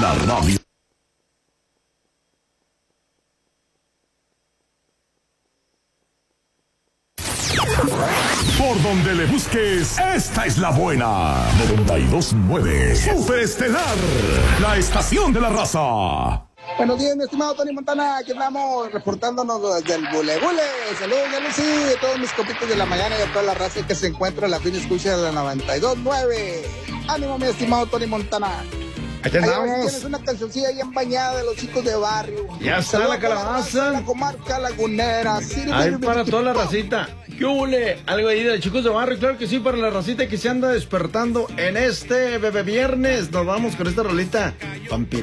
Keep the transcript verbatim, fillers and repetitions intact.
la radio. Por donde le busques, esta es la buena. noventa y dos punto nueve Superestelar, la estación de la raza. Buenos días, mi estimado Tony Montana. Aquí andamos reportándonos desde el Bule Bule. Saludos a Lucy, a todos mis copitos de la mañana y a toda la raza que se encuentra en la fin escucha de la noventa y dos punto nueve. Ánimo, mi estimado Tony Montana. Aquí andamos. Tienes una cancioncilla bien bañada de los chicos de barrio. Ya está Saludos la calabaza. La comarca lagunera. Ahí para toda la racita. ¿Qué huele? Algo ahí de chicos de barrio. Claro que sí, para la racita que se anda despertando en este bebé viernes. Nos vamos con esta rolita. Vampiro.